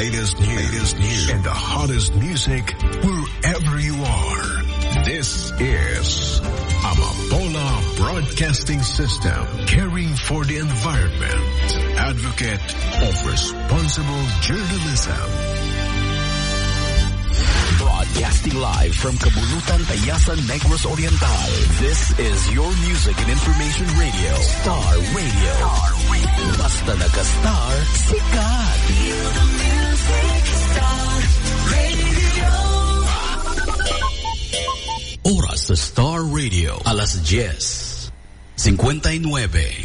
latest news, and the hottest music wherever you are. This is Amapola Broadcasting System, caring for the environment, advocate of responsible journalism. Broadcasting live from Kabulutan, Tayasan, Negros Oriental. This is your music and information radio. Star Radio. Basta naka-star, sikat. Feel the music, Star Radio. Oras sa Star Radio. Alas 10:59.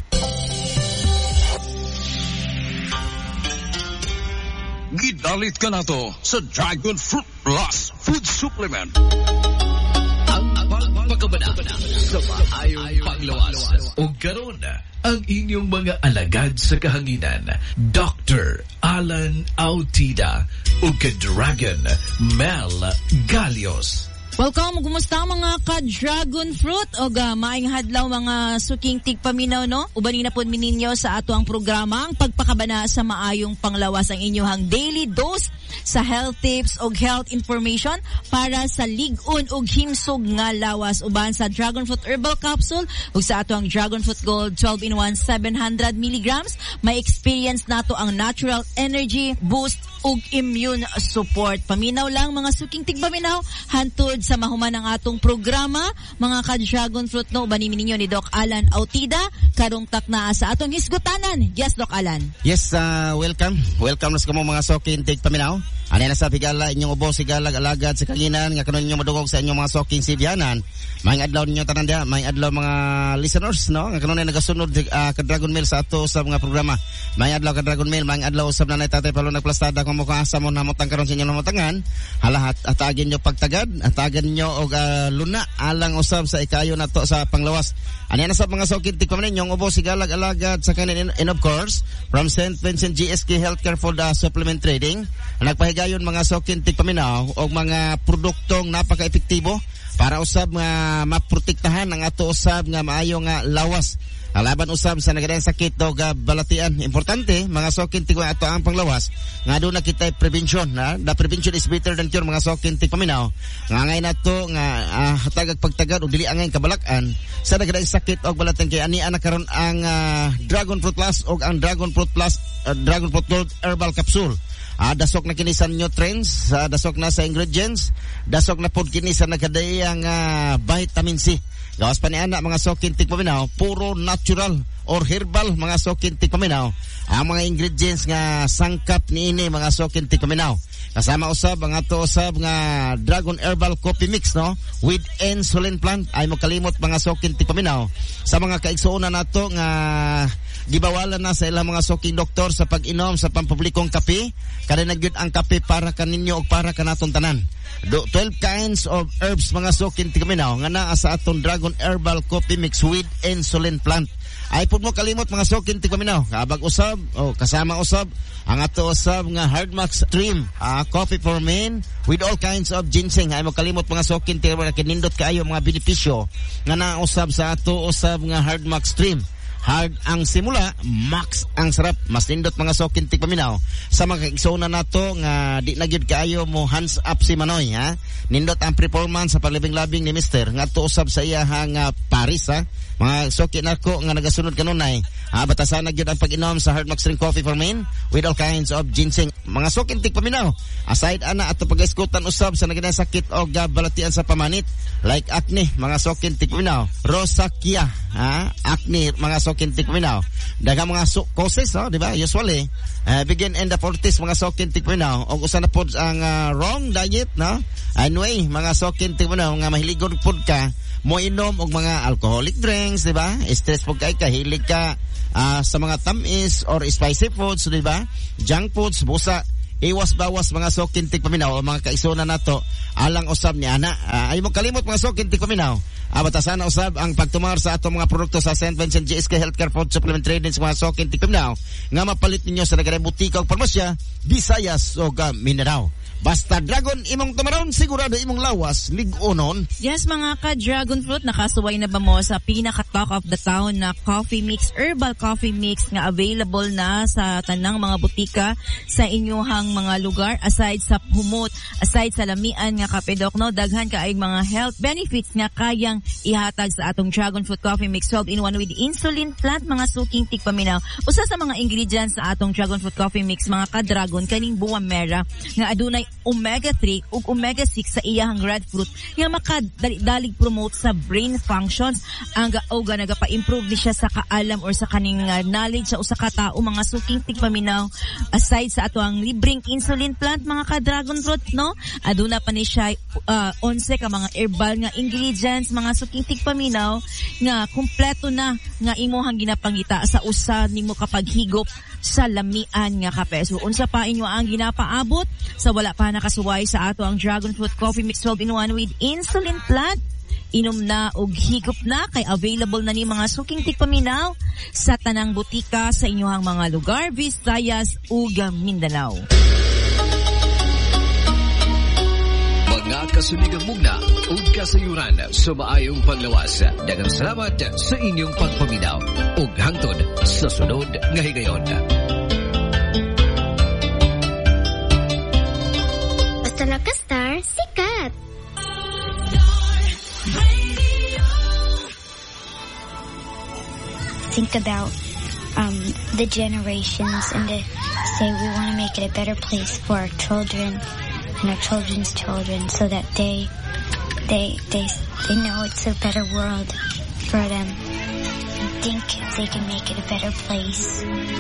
Gidalit ka na to sa Dragon Fruit Plus Food Supplement. Ang pagkabanaan sa maayong panglawas. O karon ang inyong mga alagad sa kahanginan, Dr. Alan Autida o ka-Dragon Mel Galios. Welcome, kumusta mga ka-Dragon Fruit? O maayong hadlaw mga suking tigpaminaw, no? Ubanin na po mininyo sa ato ang programa, ang pagpakabana sa maayong panglawas, ang inyong daily dose sa health tips o health information para sa ligon o himsog nga lawas. Uban sa Dragon Fruit Herbal Capsule o sa ato ang Dragon Fruit Gold 12-in-1 700 milligrams. May experience nato ang natural energy boost ug immune support. Paminaw lang mga suking tigpaminaw, hantod sa mahuman ng atong programa, mga ka-Dragon Fruit, no, banimi ninyo ni Doc Alan Autida, karong takna sa atong hisgutanan. Yes, Doc Alan. Yes, welcome. Welcome na sa mga soking tigpaminaw. Ano na sa pigala inyong ubo sigalag alagad sa kanginan nga kanon ninyo madugog sa inyong mga soking sibyanan. May adlaw ninyo tanan dia, may adlaw mga listeners, no, nga kanon nagasunod ka Dragon Mail sa ato sa mga programa. May adlaw ka Dragon Mail, may adlaw usab na Tatay Paulo nagplastada kung mukha asa mo namutang karon sa inyong namutangan. Halahat atagin nyo pagtagad, atagin nyo og luna alang usab sa ikayo nato sa panglawas. Ano na sa mga soking tigpaminaw inyong ubo sigalag alagad sa kanin, and of course from St. Vincent GSK Healthcare for the Supplement Trading. Nagpahigayon mga sokin tigpaminaw o mga produktong napaka-epektibo para usab nga maprotektahan ang ato usab nga maayo nga lawas. Laban usab sa nagadang sakit o balatian. Importante mga sokin tigpaminaw ato ang panglawas nga doon na kita prevention. The prevention is better than cure mga sokin tigpaminaw. Nga ngay na to nga hatagag pagtagad o dili angay kabalakan sa nagadang sakit o balatian kay ani ana karon ang Dragon Fruit Plus o ang Dragon Fruit Plus Dragon Fruit Gold Herbal Capsule. Dasok na kini sa nutrients, dasok na sa ingredients, dasok na pod kini sa nagkadayang vitamin C. Gawas pa ni ana mga sokin tigpaminaw, puro natural or herbal mga sokin tigpaminaw. Ang mga ingredients nga sangkap niini mga sokin tigpaminaw. Kasama usab ang ato usab nga Dragon Herbal Coffee Mix, no, with insulin plant. Ay mo kalimot mga sokin tigpaminaw sa mga kaigsuonan nato nga gibawalan na sa ilang mga soking doktor sa pag-inom sa pampublikong kape. Kada nagyud ang kape para kaninyo o para kanatong tanan. 12 kinds of herbs mga soking tigpaminaw nga naa sa atong Dragon Herbal Coffee Mix with insulin plant. Ay pud mo kalimot mga soking tigpaminaw, kabag usab o kasama usab ang ato usab nga Hardmax Stream coffee for men with all kinds of ginseng. Ay mo kalimot mga soking tigpaminaw kinindot kaayo mga benepisyo nga naa usab sa ato usab nga Hardmax Stream. Hard ang simula, max ang sarap. Mas nindot mga sokin tigpaminaw. Sa mga kaigsoona nato nga di na gyud kaayo mo hands up si Manoy, ha. Nindot ang performance sa paglabing-labing ni Mister nga tuusab sa iya hang Paris, ha. Mga sokin nako nga nagasunod kanunay. Batasan na gyud ang pag-inom sa Hardmax Drink Coffee for Men with all kinds of ginseng. Mga sokin tigpaminaw. Aside ana ato pag-iskutan usab sa naganang sakit o balatian sa pamanit like acne, mga sokin tigpaminaw. Rosacea, acne, mga sokin tigpaminaw. Daghang mga causes, di ba? Usually begin in the 40s mga sokin tigpaminaw. Og usa na pod ang wrong diet, no? Anyway, mga sokin tigpaminaw nga mahiligon pod ka mo inom og mga alcoholic drinks, di ba? Stress pog kay kahilig ka sa mga tamis or spicy foods, di ba? Junk foods, busa. Iwas-bawas mga sokin tigpaminaw o mga kaisuna nato alang usab ni ana. Ay mo kalimot mga sokin tigpaminaw. Batasan na usab ang pagtumar sa atong mga produkto sa St. Vincent GSK Healthcare Food Supplement Trading sa mga sokin tigpaminaw nga mapalit ninyo sa nagarang butika o parmasya, Visayas o Mindanao. Basta dragon imong tumaron, sigurado imong lawas, lig-onon. Yes, mga ka-dragon fruit, nakasuway na ba mo sa pinaka-talk of the town na coffee mix, herbal coffee mix nga available na sa tanang mga butika sa inyong mga lugar. Aside sa humot, aside sa lamian nga kapedok, no, daghan kaayong mga health benefits nga kayang ihatag sa atong dragon fruit coffee mix 12-in-1 with insulin plant, mga suking tigpaminaw. Usa sa mga ingredients sa atong dragon fruit coffee mix, mga ka-dragon, kaning buwa mera nga adunay omega-3 ug omega-6 sa iyahang red fruit nga makadalig promote sa brain functions ang oga nagapa-improve ni siya sa kaalam or sa kaning knowledge sa usa ka tawo, mga suking tigpaminaw. Aside sa ato ang libreng insulin plant, mga ka-dragon fruit, no, aduna pa ni siya 11 ka mga herbal nga ingredients, mga suking tigpaminaw nga kumpleto na nga imuhang ginapangita sa usa nimo kapag higop sa lamian nga kape. So unsa pa inyo ang ginapaabot sa wala pa nakasuway sa ato ang dragon fruit coffee mix 12-in-1 with insulin plant? Inom na og higop na, kay available na ni mga suking tigpaminaw sa tanang butika sa inyong mga lugar, Visayas ug Mindanao. Mga kasuligang mugna ug kasayuran sa maayong panglawas. Daghang salamat sa inyong pagpaminaw ug hangtod sa sunod nga higayon. Basta naka-star, sikat! Think about the generations and to say we want to make it a better place for our children and our children's children, so that they know it's a better world for them. Think they can make it a better place.